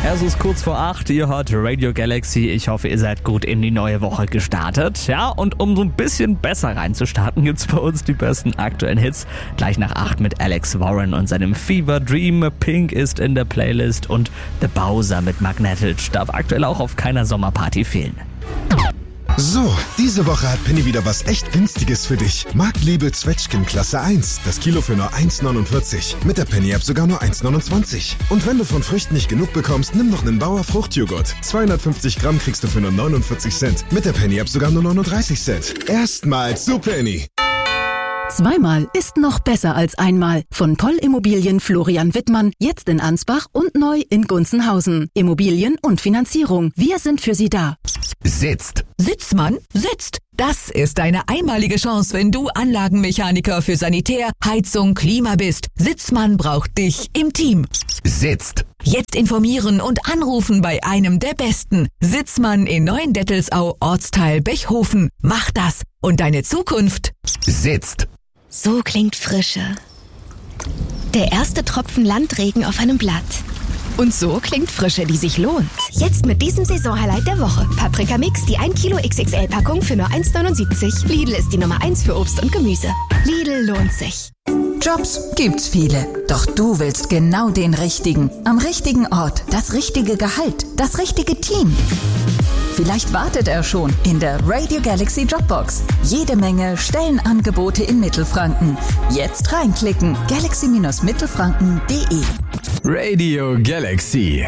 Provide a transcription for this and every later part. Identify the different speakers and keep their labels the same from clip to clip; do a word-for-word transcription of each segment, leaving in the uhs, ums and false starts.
Speaker 1: Es ist kurz vor acht, ihr hört Radio Galaxy. Ich hoffe, ihr seid gut in die neue Woche gestartet. Ja, und um so ein bisschen besser reinzustarten, gibt's bei uns die besten aktuellen Hits. Gleich nach acht mit Alex Warren und seinem Fever Dream. Pink ist in der Playlist und The Bowser mit Magnetic darf aktuell auch auf keiner Sommerparty fehlen.
Speaker 2: So, diese Woche hat Penny wieder was echt Günstiges für dich. Marktliebe Zwetschgen Klasse eins. Das Kilo für nur eins neunundvierzig. Mit der Penny-App sogar nur eins neunundzwanzig. Und wenn du von Früchten nicht genug bekommst, nimm noch einen Bauer Fruchtjoghurt. zweihundertfünfzig Gramm kriegst du für nur neunundvierzig Cent. Mit der Penny-App sogar nur neununddreißig Cent. Erstmals zu Penny.
Speaker 3: Zweimal ist noch besser als einmal. Von Poll Immobilien Florian Wittmann, jetzt in Ansbach und neu in Gunzenhausen. Immobilien und Finanzierung. Wir sind für Sie da.
Speaker 4: Sitzt.
Speaker 5: Sitzmann sitzt. Das ist eine einmalige Chance, wenn du Anlagenmechaniker für Sanitär, Heizung, Klima bist. Sitzmann braucht dich im Team.
Speaker 4: Sitzt.
Speaker 5: Jetzt informieren und anrufen bei einem der Besten. Sitzmann in Neuendettelsau, Ortsteil Bechhofen. Mach das und deine Zukunft
Speaker 4: sitzt.
Speaker 6: So klingt Frische. Der erste Tropfen Landregen auf einem Blatt. Und so klingt Frische, die sich lohnt. Jetzt mit diesem Saisonhighlight der Woche. Paprika Mix, die ein Kilo X X L-Packung für nur eins neunundsiebzig. Lidl ist die Nummer eins für Obst und Gemüse. Lidl lohnt sich.
Speaker 3: Jobs gibt's viele. Doch du willst genau den richtigen. Am richtigen Ort. Das richtige Gehalt. Das richtige Team. Vielleicht wartet er schon in der Radio Galaxy Jobbox. Jede Menge Stellenangebote in Mittelfranken. Jetzt reinklicken. galaxy Mittelfranken punkt de.
Speaker 4: Radio Galaxy.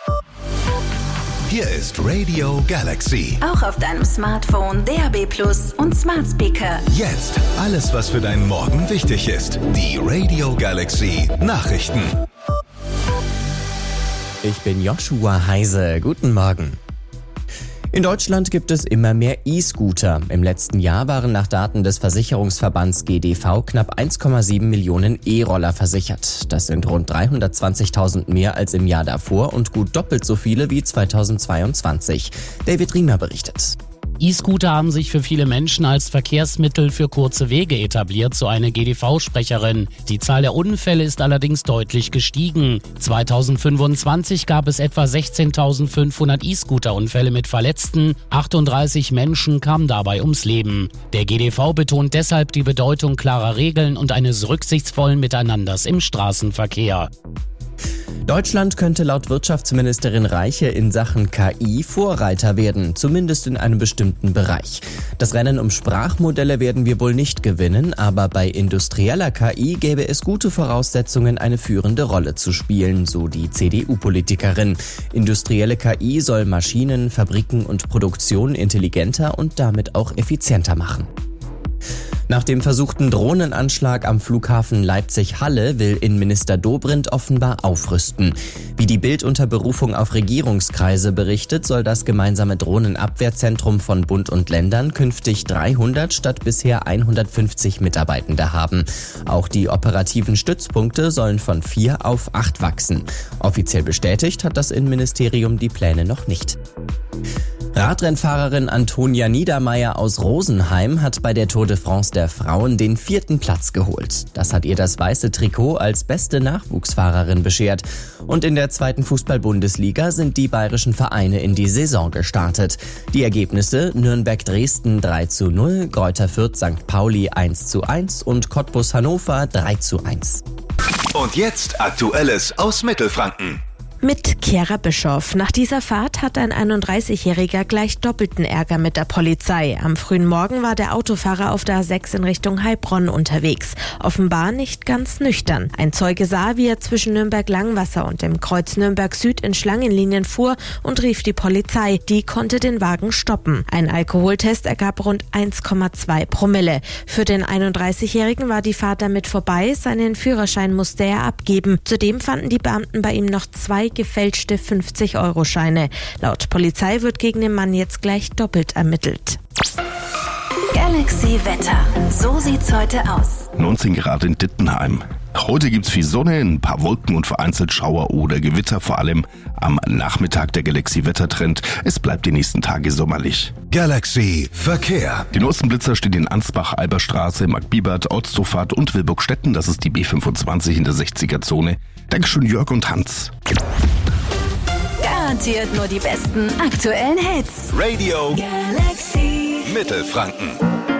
Speaker 4: Hier ist Radio Galaxy.
Speaker 7: Auch auf deinem Smartphone, D A B Plus und Smart Speaker.
Speaker 4: Jetzt alles, was für deinen Morgen wichtig ist. Die Radio Galaxy Nachrichten.
Speaker 8: Ich bin Joshua Heise. Guten Morgen. In Deutschland gibt es immer mehr E-Scooter. Im letzten Jahr waren nach Daten des Versicherungsverbands G D V knapp eins Komma sieben Millionen E-Roller versichert. Das sind rund dreihundertzwanzigtausend mehr als im Jahr davor und gut doppelt so viele wie zweitausendzweiundzwanzig. David Riemer berichtet.
Speaker 9: E-Scooter haben sich für viele Menschen als Verkehrsmittel für kurze Wege etabliert, so eine G D V-Sprecherin. Die Zahl der Unfälle ist allerdings deutlich gestiegen. zweitausendfünfundzwanzig gab es etwa sechzehntausendfünfhundert E-Scooter-Unfälle mit Verletzten. achtunddreißig Menschen kamen dabei ums Leben. Der G D V betont deshalb die Bedeutung klarer Regeln und eines rücksichtsvollen Miteinanders im Straßenverkehr.
Speaker 8: Deutschland könnte laut Wirtschaftsministerin Reiche in Sachen K I Vorreiter werden, zumindest in einem bestimmten Bereich. Das Rennen um Sprachmodelle werden wir wohl nicht gewinnen, aber bei industrieller K I gäbe es gute Voraussetzungen, eine führende Rolle zu spielen, so die C D U-Politikerin. Industrielle K I soll Maschinen, Fabriken und Produktion intelligenter und damit auch effizienter machen. Nach dem versuchten Drohnenanschlag am Flughafen Leipzig-Halle will Innenminister Dobrindt offenbar aufrüsten. Wie die Bild unter Berufung auf Regierungskreise berichtet, soll das gemeinsame Drohnenabwehrzentrum von Bund und Ländern künftig dreihundert statt bisher hundertfünfzig Mitarbeitende haben. Auch die operativen Stützpunkte sollen von vier auf acht wachsen. Offiziell bestätigt hat das Innenministerium die Pläne noch nicht. Radrennfahrerin Antonia Niedermeyer aus Rosenheim hat bei der Tour de France der Frauen den vierten Platz geholt. Das hat ihr das weiße Trikot als beste Nachwuchsfahrerin beschert. Und in der zweiten Fußball-Bundesliga sind die bayerischen Vereine in die Saison gestartet. Die Ergebnisse: Nürnberg-Dresden drei zu null, Greuther Fürth Sankt Pauli eins zu eins und Cottbus Hannover drei zu eins.
Speaker 4: Und jetzt Aktuelles aus Mittelfranken.
Speaker 10: Mit Chiara Bischoff. Nach dieser Fahrt hat ein einunddreißigjähriger gleich doppelten Ärger mit der Polizei. Am frühen Morgen war der Autofahrer auf der A sechs in Richtung Heilbronn unterwegs. Offenbar nicht ganz nüchtern. Ein Zeuge sah, wie er zwischen Nürnberg-Langwasser und dem Kreuz Nürnberg-Süd in Schlangenlinien fuhr und rief die Polizei. Die konnte den Wagen stoppen. Ein Alkoholtest ergab rund eins Komma zwei Promille. Für den einunddreißigjährigen war die Fahrt damit vorbei. Seinen Führerschein musste er abgeben. Zudem fanden die Beamten bei ihm noch zwei gefälschte fünfzig-Euro-Scheine. Laut Polizei wird gegen den Mann jetzt gleich doppelt ermittelt.
Speaker 7: Galaxy Wetter. So sieht's heute aus.
Speaker 11: neunzehn Grad in Dittenheim. Heute gibt's viel Sonne, ein paar Wolken und vereinzelt Schauer oder Gewitter, vor allem am Nachmittag der Galaxy-Wettertrend. Es bleibt die nächsten Tage sommerlich.
Speaker 4: Galaxy Verkehr.
Speaker 11: Die neuesten Blitzer stehen in Ansbach, Alberstraße, Markbibert, Ortstofahrt und Wilburgstetten. Das ist die B fünfundzwanzig in der sechziger Zone. Dankeschön Jörg und Hans.
Speaker 7: präsentiert nur die besten aktuellen Hits.
Speaker 4: Radio
Speaker 7: Galaxy
Speaker 4: Mittelfranken.